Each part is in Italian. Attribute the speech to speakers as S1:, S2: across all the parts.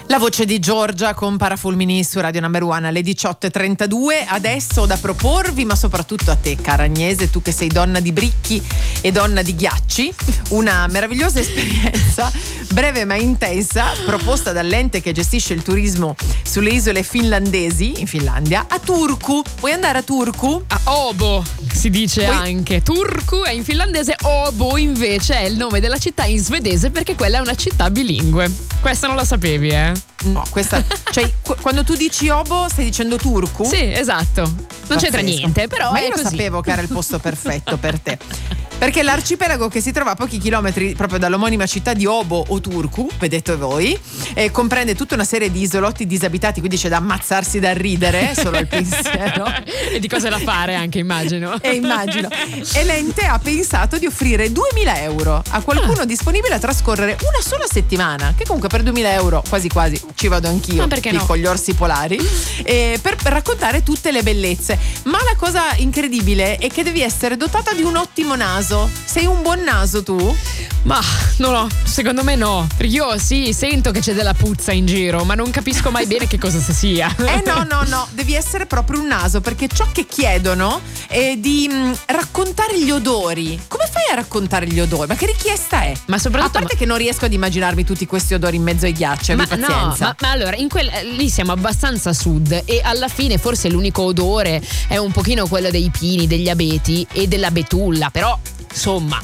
S1: La voce di Giorgia con Parafulmini su Radio Number One alle 18:32. Adesso ho da proporvi, ma soprattutto a te, cara Agnese, tu che sei donna di bricchi e donna di ghiacci, una meravigliosa esperienza breve ma intensa proposta dall'ente che gestisce il turismo sulle isole finlandesi, in Finlandia, a Turku. Vuoi andare a Turku?
S2: A Åbo si dice anche. Turku è in finlandese, Åbo invece è il nome della città in svedese, perché quella è una città bilingue. Questa non la sapevi, eh?
S1: No, questa, cioè quando tu dici Åbo stai dicendo Turku?
S2: Sì, esatto. Non c'entra niente, però
S1: ma
S2: è
S1: io lo
S2: così.
S1: sapevo che era il posto perfetto per te. Perché l'arcipelago, che si trova a pochi chilometri proprio dall'omonima città di Åbo o Turku, vedete voi, comprende tutta una serie di isolotti disabitati, quindi c'è da ammazzarsi da ridere solo al pensiero.
S2: E di cose da fare anche, immagino.
S1: Immagino. E l'ente ha pensato di offrire 2.000 euro a qualcuno disponibile a trascorrere una sola settimana, che comunque per 2.000 euro quasi quasi ci vado anch'io,
S2: ma perché
S1: qui
S2: no?
S1: con gli orsi polari, per raccontare tutte le bellezze. Ma la cosa incredibile è che devi essere dotata di un ottimo naso. Sei un buon naso tu?
S2: Ma no, secondo me no. Io sì, sento che c'è della puzza in giro, ma non capisco mai bene che cosa sia.
S1: No, devi essere proprio un naso, perché ciò che chiedono è di raccontare gli odori. Come fai a raccontare gli odori? Ma che richiesta è?
S2: Ma soprattutto,
S1: a parte che non riesco ad immaginarmi tutti questi odori in mezzo ai ghiacci, abbi pazienza.
S2: Ma allora, lì siamo abbastanza a sud, e alla fine forse l'unico odore è un pochino quello dei pini, degli abeti e della betulla, però insomma,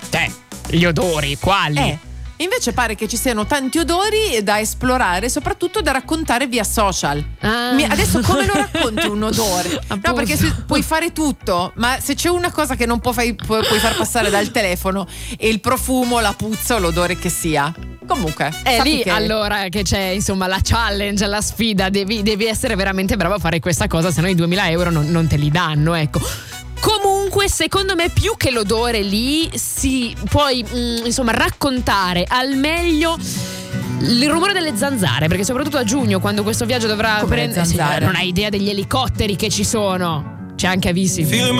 S2: gli odori quali?
S1: Invece pare che ci siano tanti odori da esplorare, soprattutto da raccontare via social. Adesso come lo racconti un odore? No, perché puoi fare tutto, ma se c'è una cosa che non puoi far passare dal telefono, è il profumo, la puzza o l'odore che sia. Comunque
S2: è lì allora che c'è, insomma, la challenge, la sfida. Devi essere veramente bravo a fare questa cosa, se no i 2.000 euro non te li danno, ecco. Comunque, secondo me, più che l'odore lì si puoi insomma raccontare al meglio il rumore delle zanzare, perché soprattutto a giugno, quando questo viaggio dovrà prendere, non hai idea degli elicotteri che ci sono. C'è anche Avisi.